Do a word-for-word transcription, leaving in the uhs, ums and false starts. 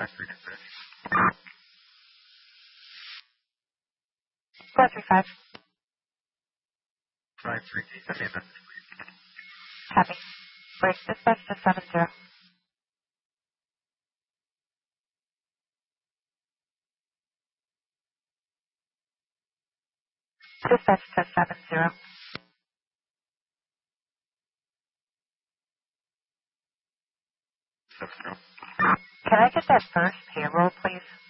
five three six. four three five. five three eight. Send me a message, please. Copy. Bridge dispatch to seven zero. Dispatch to seven zero. Seven zero. Can I get that first payroll, please?